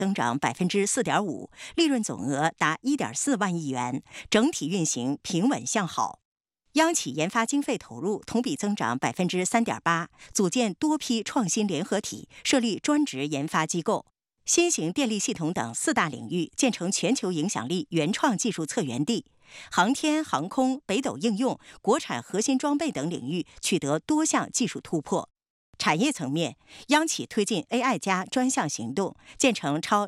增长4.5%，利润总额达1.4万亿元，整体运行平稳向好。央企研发经费投入同比增长3.8%，组建多批创新联合体，设立专职研发机构。新型电力系统等4大领域建成全球影响力原创技术策源地，航天、航空、北斗应用、国产核心装备等领域取得多项技术突破。产业层面，央企推进 AI+ 专项行动，建成超